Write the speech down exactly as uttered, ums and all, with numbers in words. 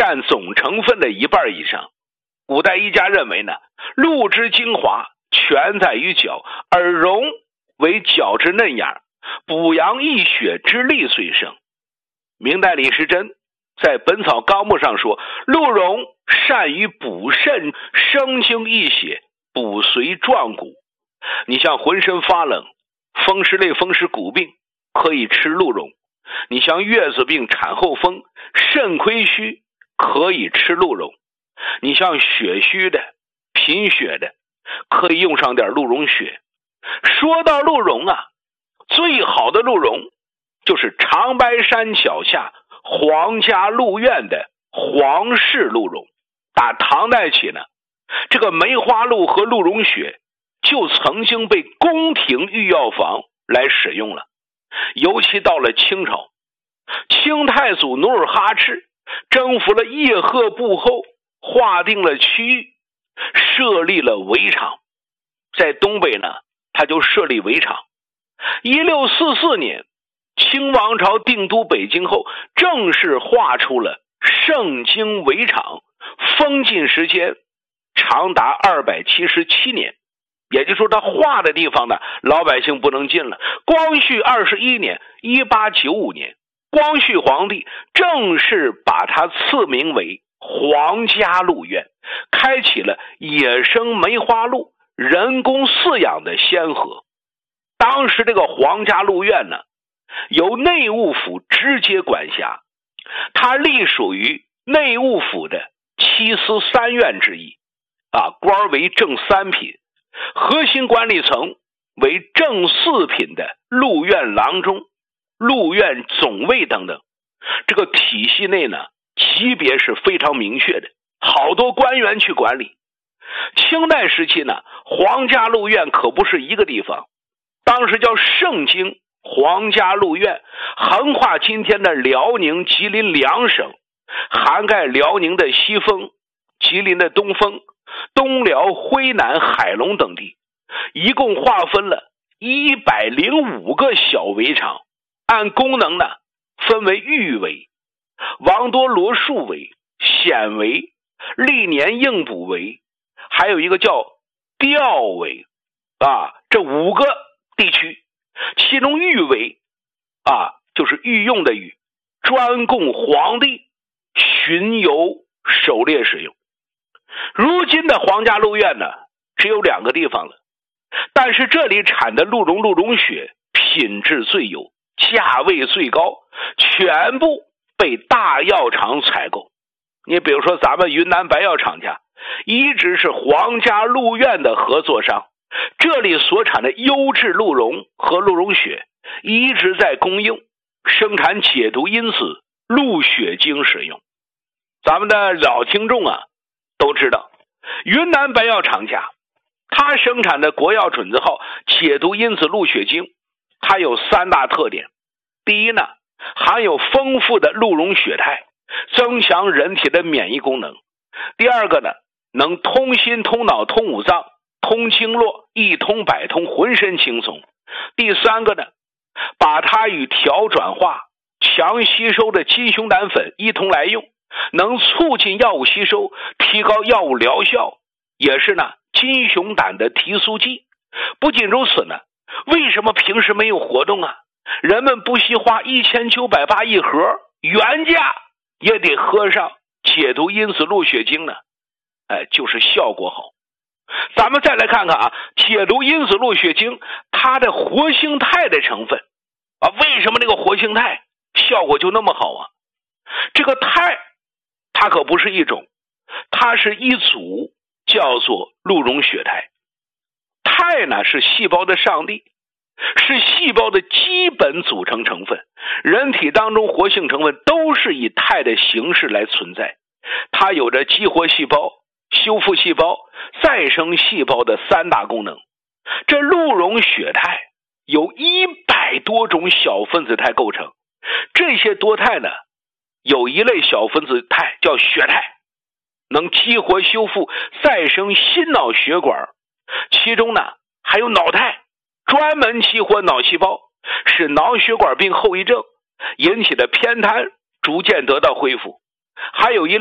占总成分的一半以上。古代医家认为呢，鹿之精华全在于角，而茸为角之嫩芽，补阳益血之力遂生。明代李时珍在《本草纲目》上说，鹿茸善于补肾生精益血，补髓壮骨。你像浑身发冷、风湿类风湿骨病，可以吃鹿茸；你像月子病、产后风、肾亏虚，可以吃鹿茸；你像血虚的、贫血的，可以用上点鹿茸血。说到鹿茸啊，最好的鹿茸就是长白山脚下皇家鹿苑的皇氏鹿茸。打唐代起呢，这个梅花鹿和鹿茸血就曾经被宫廷御药房来使用了。尤其到了清朝，清太祖努尔哈赤征服了叶赫部后，划定了区域，设立了围场。在东北呢，他就设立围场。一六四四年，清王朝定都北京后，正式划出了盛京围场，封禁时间长达二百七十七年。也就是说，他划的地方呢，老百姓不能进了。光绪二十一年一八九五年，光绪皇帝正式把它赐名为皇家鹿苑，开启了野生梅花鹿人工饲养的先河。当时这个皇家鹿苑呢，由内务府直接管辖，它隶属于内务府的七司三院之一啊，官为正三品，核心管理层为正四品的鹿苑郎中、鹿苑总尉等等。这个体系内呢，级别是非常明确的，好多官员去管理。清代时期呢，皇家鹿苑可不是一个地方，当时叫盛京皇家鹿苑，横跨今天的辽宁、吉林两省，涵盖辽宁的西丰、吉林的东丰、东辽、徽南、海龙等地，一共划分了一百零五个小围场，按功能呢分为御围、王多罗树围、显围、历年应补围，还有一个叫吊围啊，这五个地区。其中御围啊，就是御用的御，专供皇帝巡游狩猎使用。如今的皇家鹿苑呢，只有两个地方了，但是这里产的鹿茸、鹿茸血品质最优，价位最高，全部被大药厂采购。你比如说咱们云南白药厂家一直是皇家鹿苑的合作商，这里所产的优质鹿茸和鹿茸血一直在供应生产解毒因子鹿血精使用。咱们的老听众啊都知道，云南白药厂家它生产的国药准字号解毒因子鹿血精，它有三大特点。第一呢，含有丰富的鹿茸血肽，增强人体的免疫功能。第二个呢，能通心通脑通五脏，通经络，一通百通，浑身轻松。第三个呢，把它与调转化、强吸收的鸡胸胆粉一同来用，能促进药物吸收，提高药物疗效，也是呢鸡胸胆的提速剂。不仅如此呢，为什么平时没有活动啊？人们不惜花一千九百八一盒，原价也得喝上解毒因子鹿血精呢？哎，就是效果好。咱们再来看看啊，解毒因子鹿血精它的活性肽的成分啊，为什么这个活性肽效果就那么好啊？这个肽它可不是一种，它是一组，叫做鹿茸血肽。肽呢是细胞的上帝，是细胞的基本组成成分，人体当中活性成分都是以肽的形式来存在。它有着激活细胞、修复细胞、再生细胞的三大功能。这鹿茸血肽由一百多种小分子肽构成，这些多肽呢，有一类小分子肽叫血肽，能激活修复再生心脑血管，其中呢还有脑肽，专门激活脑细胞，使脑血管病后遗症引起的偏瘫逐渐得到恢复。还有一类